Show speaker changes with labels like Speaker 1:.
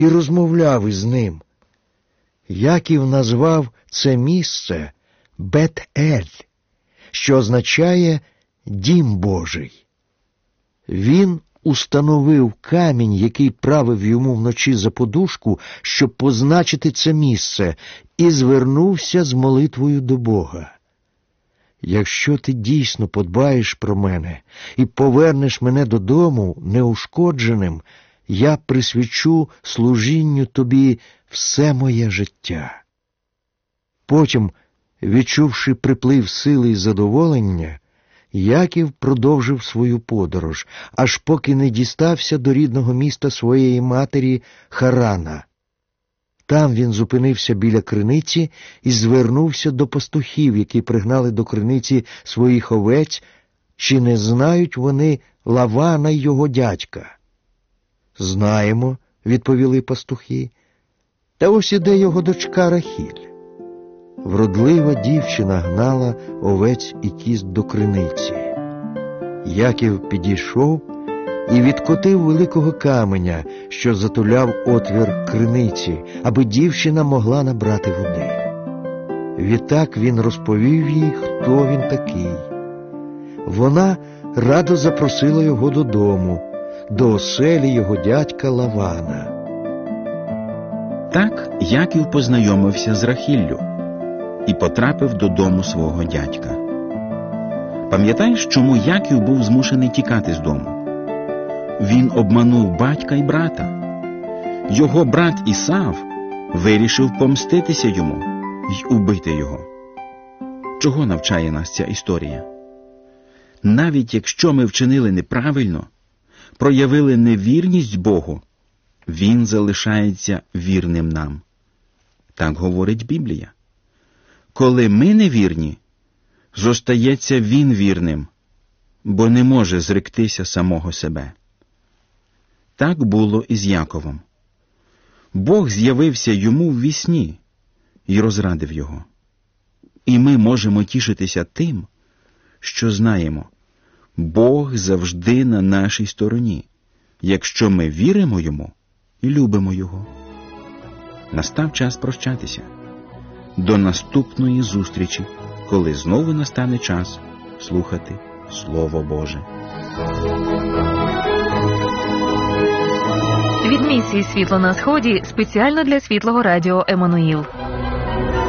Speaker 1: і розмовляв із ним. Яків назвав це місце Бет-Ель, що означає «Дім Божий». Він установив камінь, який правив йому вночі за подушку, щоб позначити це місце, і звернувся з молитвою до Бога. «Якщо ти дійсно подбаєш про мене і повернеш мене додому неушкодженим, я присвячу служінню тобі все моє життя». Потім, відчувши приплив сили і задоволення, Яків продовжив свою подорож, аж поки не дістався до рідного міста своєї матері Харана. Там він зупинився біля криниці і звернувся до пастухів, які пригнали до криниці своїх овець, чи не знають вони Лавана й його дядька. «Знаємо», – відповіли пастухи, – «та ось іде його дочка Рахіль». Вродлива дівчина гнала овець і кіз до криниці. Яків підійшов і відкотив великого каменя, що затуляв отвір криниці, аби дівчина могла набрати води. Відтак він розповів їй, хто він такий. Вона радо запросила його додому, до оселі його дядька Лавана.
Speaker 2: Так Яків познайомився з Рахіллю і потрапив додому свого дядька. Пам'ятаєш, чому Яків був змушений тікати з дому? Він обманув батька і брата. Його брат Ісав вирішив помститися йому й убити його. Чого навчає нас ця історія? Навіть якщо ми вчинили неправильно, проявили невірність Богу, Він залишається вірним нам. Так говорить Біблія. Коли ми невірні, зостається Він вірним, бо не може зректися самого себе. Так було і з Яковом. Бог з'явився йому в вісні і розрадив його. І ми можемо тішитися тим, що знаємо, Бог завжди на нашій стороні, якщо ми віримо Йому і любимо Його. Настав час прощатися. До наступної зустрічі, коли знову настане час слухати Слово Боже.
Speaker 3: Від місії «Світло на Сході» спеціально для Світлого Радіо Еммануїл.